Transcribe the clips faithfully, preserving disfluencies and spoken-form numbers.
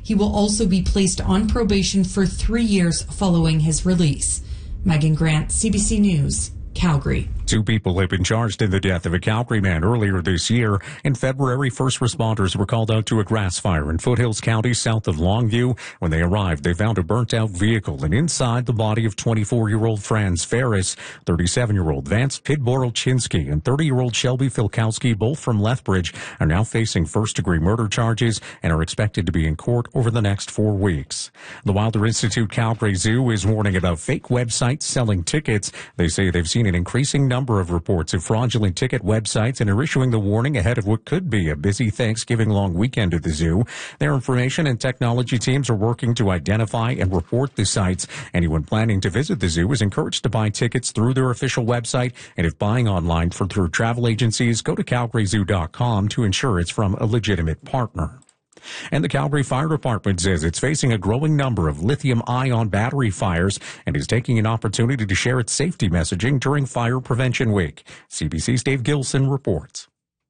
He will also be placed on probation for three years following his release. Megan Grant, C B C News, Calgary. Two people have been charged in the death of a Calgary man earlier this year. In February, first responders were called out to a grass fire in Foothills County south of Longview. When they arrived, they found a burnt-out vehicle and inside the body of twenty-four-year-old Franz Ferris, thirty-seven-year-old Vance Pidborochinski, and thirty-year-old Shelby Filkowski, both from Lethbridge, are now facing first-degree murder charges and are expected to be in court over the next four weeks. The Wilder Institute Calgary Zoo is warning about fake websites selling tickets. They say they've seen an increasing number number of reports of fraudulent ticket websites and are issuing the warning ahead of what could be a busy Thanksgiving long weekend at the zoo. Their information and technology teams are working to identify and report the sites. Anyone planning to visit the zoo is encouraged to buy tickets through their official website, and if buying online for through travel agencies, go to calgary zoo dot com to ensure it's from a legitimate partner. And the Calgary Fire Department says it's facing a growing number of lithium-ion battery fires and is taking an opportunity to share its safety messaging during Fire Prevention Week. C B C's Dave Gilson reports.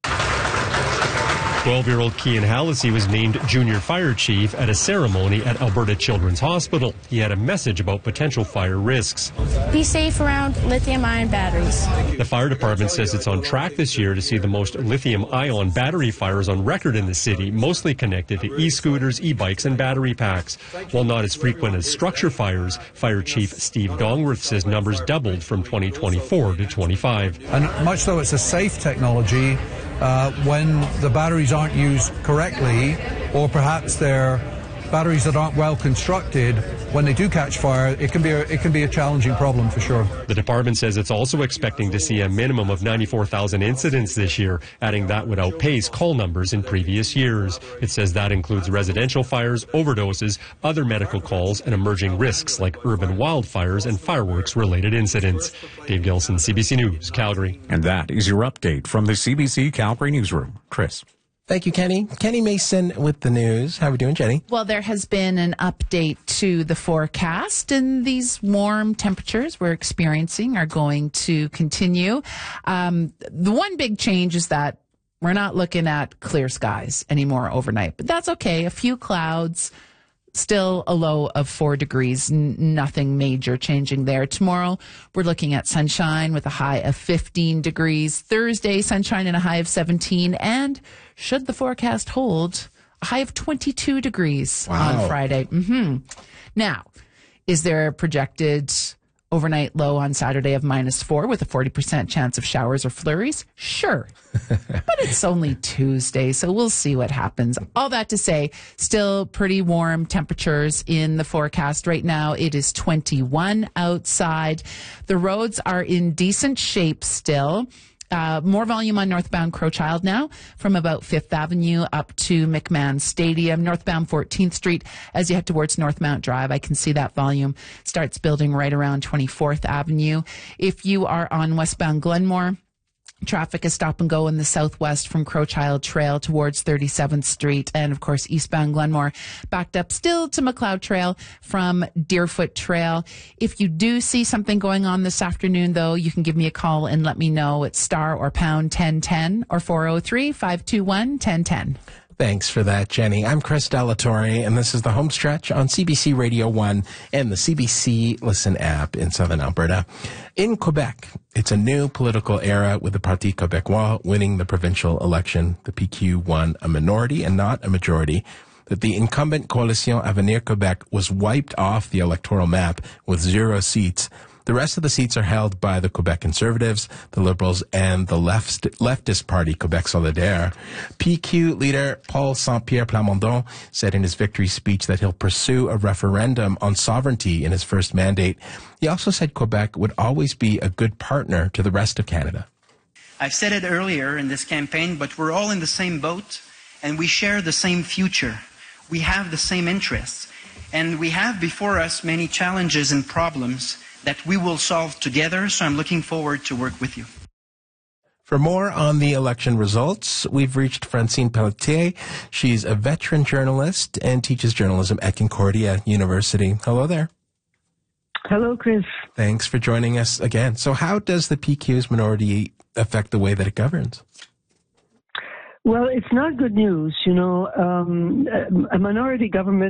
twelve-year-old Kian Hallisey was named junior fire chief at a ceremony at Alberta Children's Hospital. He had a message about potential fire risks. Be safe around lithium-ion batteries. The fire department says it's on track this year to see the most lithium-ion battery fires on record in the city, mostly connected to e-scooters, e-bikes, and battery packs. While not as frequent as structure fires, Fire Chief Steve Dongworth says numbers doubled from twenty twenty-four to twenty-five. And much though it's a safe technology, Uh, when the batteries aren't used correctly, or perhaps they're batteries that aren't well constructed, when they do catch fire, it can be a, it can be a challenging problem for sure. The department says it's also expecting to see a minimum of ninety-four thousand incidents this year, adding that would outpace call numbers in previous years. It says that includes residential fires, overdoses, other medical calls, and emerging risks like urban wildfires and fireworks-related incidents. Dave Gilson, C B C News, Calgary. And that is your update from the C B C Calgary Newsroom. Chris. Thank you, Kenny. Kenny Mason with the news. How are we doing, Jenny? Well, there has been an update to the forecast, and these warm temperatures we're experiencing are going to continue. Um, the one big change is that we're not looking at clear skies anymore overnight, but that's okay. A few clouds. Still a low of four degrees, N- nothing major changing there. Tomorrow, we're looking at sunshine with a high of fifteen degrees. Thursday, sunshine and a high of seventeen. And should the forecast hold, a high of twenty-two degrees Wow. on Friday. Mm-hmm. Now, is there a projected overnight low on Saturday of minus four with a forty percent chance of showers or flurries? Sure. But it's only Tuesday, so we'll see what happens. All that to say, still pretty warm temperatures in the forecast. Right now, it is twenty-one outside. The roads are in decent shape still. Uh, more volume on northbound Crowchild now from about Fifth Avenue up to McMahon Stadium. Northbound fourteenth Street as you head towards Northmount Drive. I can see that volume starts building right around twenty-fourth Avenue. If you are on westbound Glenmore, traffic is stop and go in the southwest from Crowchild Trail towards thirty-seventh Street. And, of course, eastbound Glenmore backed up still to McLeod Trail from Deerfoot Trail. If you do see something going on this afternoon, though, you can give me a call and let me know. It's star or pound ten ten or four oh three, five two one, one oh one oh. Thanks for that, Jenny. I'm Chris Delatorre, and this is the Home Stretch on C B C Radio one and the C B C Listen app in Southern Alberta. In Quebec, it's a new political era with the Parti Québécois winning the provincial election. The P Q won a minority and not a majority. That the incumbent Coalition Avenir Québec was wiped off the electoral map with zero seats. The rest of the seats are held by the Quebec Conservatives, the Liberals, and the left, leftist party, Quebec Solidaire. P Q leader Paul Saint-Pierre Plamondon said in his victory speech that he'll pursue a referendum on sovereignty in his first mandate. He also said Quebec would always be a good partner to the rest of Canada. I've said it earlier in this campaign, but we're all in the same boat, and we share the same future. We have the same interests, and we have before us many challenges and problems that we will solve together, so I'm looking forward to work with you. For more on the election results, we've reached Francine Pelletier. She's a veteran journalist and teaches journalism at Concordia University. Hello there. Hello, Chris. Thanks for joining us again. So how does the P Q's minority affect the way that it governs? Well, it's not good news. You know, um, a minority government